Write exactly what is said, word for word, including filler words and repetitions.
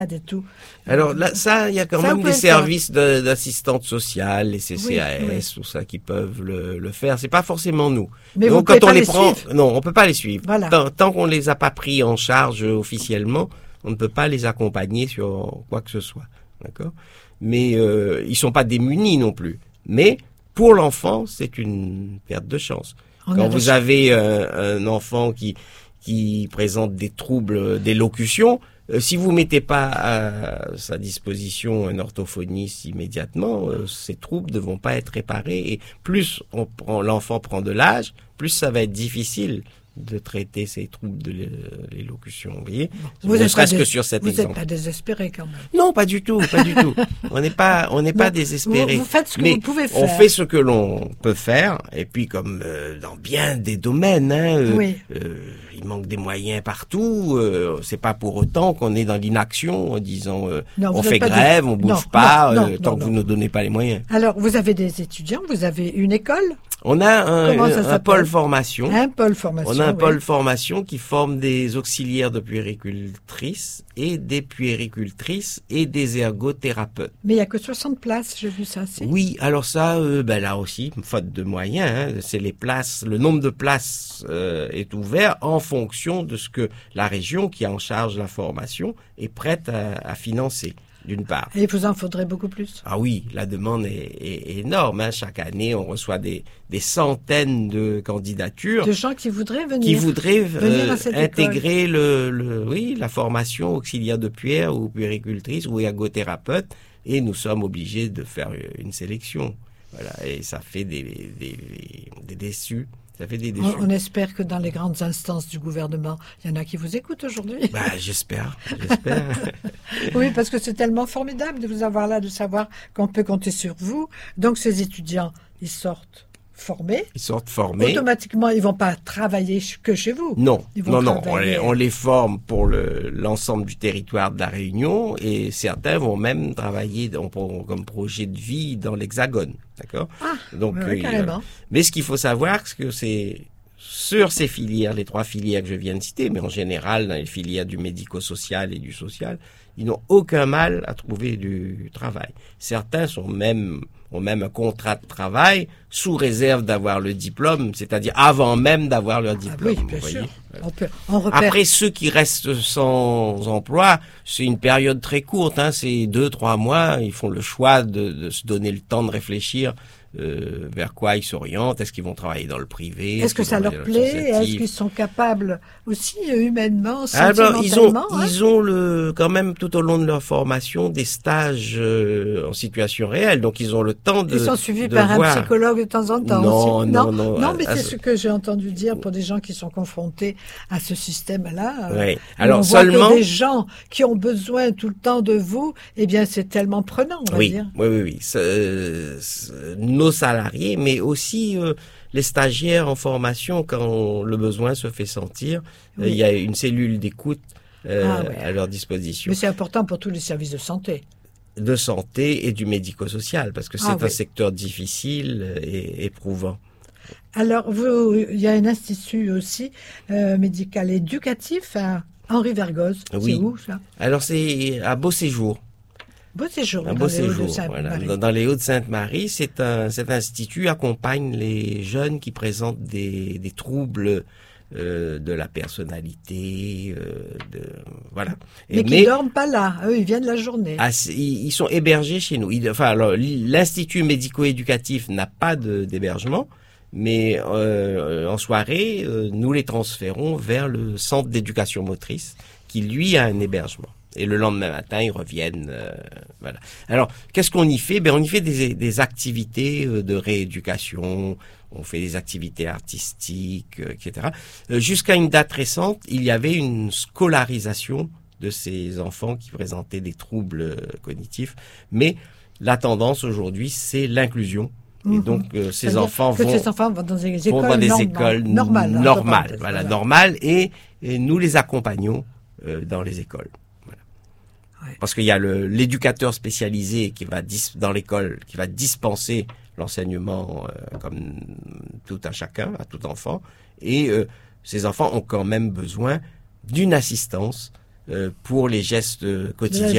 et tout. Alors là, ça, il y a quand Ça, même des services de, d'assistantes sociales, les C C A S, oui, oui. tout ça, qui peuvent le, le faire. C'est pas forcément nous. Mais Donc vous quand pouvez on pas les, les prend, suivre. non, on peut pas les suivre. Voilà. Tant, tant qu'on les a pas pris en charge officiellement, on ne peut pas les accompagner sur quoi que ce soit. D'accord? Mais euh, ils sont pas démunis non plus. Mais pour l'enfant, c'est une perte de chance. On Quand a vous de- avez euh, un enfant qui qui présente des troubles d'élocution, euh, si vous mettez pas à sa disposition un orthophoniste immédiatement, euh, ces troubles ne vont pas être réparés. Et plus on prend, l'enfant prend de l'âge, plus ça va être difficile de traiter ces troubles de l'élocution. Vous voyez, Vous ne êtes serait-ce pas que dés- sur cet Vous exemple. n'êtes pas désespéré quand même. Non, pas du tout, pas du tout. On n'est pas, on n'est pas Non, désespéré. Vous, vous faites ce que Mais vous pouvez faire. on fait ce que l'on peut faire, et puis comme euh, dans bien des domaines, hein, euh, Oui. euh, il manque des moyens partout. Euh, c'est pas pour autant qu'on est dans l'inaction en disant euh, Non, vous on n'êtes fait pas grève, des- on bouge non, pas, non, euh, non, tant non, que non. vous nous donnez pas les moyens. Alors, vous avez des étudiants, vous avez une école, On a un, Comment ça un, un s'appelle pôle formation. un pôle formation. On a un oui. pôle formation qui forme des auxiliaires de puéricultrices et des puéricultrices et des ergothérapeutes. Mais il n'y a que soixante places, j'ai vu ça. c'est- Oui, alors ça, euh, ben là aussi, faute de moyens, hein, c'est les places, le nombre de places euh, est ouvert en fonction de ce que la région qui a en charge la formation est prête à, à financer, d'une part. Et il vous en faudrait beaucoup plus. Ah oui, la demande est, est- est énorme. Hein. Chaque année, on reçoit des, des centaines de candidatures De gens qui voudraient venir. qui voudraient venir euh, à cette intégrer le, le, oui, la formation auxiliaire de puère ou puéricultrice ou ergothérapeute, et nous sommes obligés de faire une sélection. Voilà, et ça fait des, des, des déçus. Ça fait des déçus. On, on espère que dans les grandes instances du gouvernement, il y en a qui vous écoutent aujourd'hui. Bah, j'espère, j'espère. Oui, parce que c'est tellement formidable de vous avoir là, de savoir qu'on peut compter sur vous. Donc, ces étudiants, ils sortent formés. Ils sortent formés. Automatiquement, ils vont pas travailler ch- que chez vous. Non, Ils vont non, non. On travailler- les, on les forme pour le, l'ensemble du territoire de la Réunion, et certains vont même travailler dans- pour- comme projet de vie dans l'Hexagone, d'accord. Ah, Donc, ouais, euh, carrément. mais ce qu'il faut savoir, c'est que c'est sur ces filières, les trois filières que je viens de citer, mais en général dans les filières du médico-social et du social, ils n'ont aucun mal à trouver du travail. Certains sont même ont même un contrat de travail sous réserve d'avoir le diplôme, c'est-à-dire avant même d'avoir leur Ah diplôme. oui, bien vous sûr. voyez. On, peut, on repère. Après, ceux qui restent sans emploi, c'est une période très courte, hein, c'est deux, trois mois. Ils font le choix de, de se donner le temps de réfléchir euh, vers quoi ils s'orientent. Est-ce qu'ils vont travailler dans le privé? Est-ce que qu'ils ça vont leur travailler dans le plaît? Est-ce associatif? qu'ils sont capables aussi, euh, humainement, Alors, ils ont, sentimentalement hein ils ont le, quand même tout au long de leur formation des stages euh, en situation réelle, donc ils ont le temps de. Ils sont suivis de par voir. un psychologue de temps en temps Non, aussi. non, non, Non, à- mais à c'est ce- ce que j'ai entendu dire pour des gens qui sont confrontés à ce système-là. Ouais. où Alors on voit seulement. que des gens qui ont besoin tout le temps de vous, eh bien, c'est tellement prenant, on va Oui, dire. oui, oui, oui. C'est, euh, c'est nos salariés, mais aussi euh, les stagiaires en formation, quand le besoin se fait sentir, euh, Oui. il y a une cellule d'écoute euh, Ah ouais. à leur disposition, Mais c'est important pour tous les services de santé. de santé et du médico-social, parce que c'est Ah un oui. secteur difficile et éprouvant. Alors, vous, il y a un institut aussi euh, médical éducatif à Henri Vergoz. Oui. C'est où, ça? Alors c'est à Beau Séjour. Beau séjour. Un dans beau les Hauts-de-Sainte-Marie. séjour, voilà. Dans, dans les Hauts-de-Sainte-Marie, c'est un, cet institut accompagne les jeunes qui présentent des, des troubles euh, de la personnalité, euh, de, voilà. Et- Mais qui dorment pas là. Eux, ils viennent la journée. ah, c'est- ils ils sont hébergés chez nous. Ils- enfin, alors, l'institut médico-éducatif n'a pas de- d'hébergement, mais euh, en soirée, euh, nous les transférons vers le centre d'éducation motrice, qui lui a un hébergement. Et le lendemain matin, ils reviennent. euh, voilà. Alors, qu'est-ce qu'on y fait? Ben, on y fait des, des activités euh, de rééducation. On fait des activités artistiques, euh, et cetera. Euh, Jusqu'à une date récente, il y avait une scolarisation de ces enfants qui présentaient des troubles euh, cognitifs. Mais la tendance aujourd'hui, c'est l'inclusion. Et Mhm. donc, euh, ces C'est-à-dire enfants que vont ces enfants vont dans des vont écoles dans des normales. écoles normales. entre normales, parenthèses, voilà, normales, et, et nous les accompagnons euh, dans les écoles. Voilà. Ouais. Parce qu'il y a le, l'éducateur spécialisé qui va dis, dans l'école, qui va dispenser l'enseignement euh, comme tout un chacun, à tout enfant, et euh, ces enfants ont quand même besoin d'une assistance euh, pour les gestes euh, quotidiens.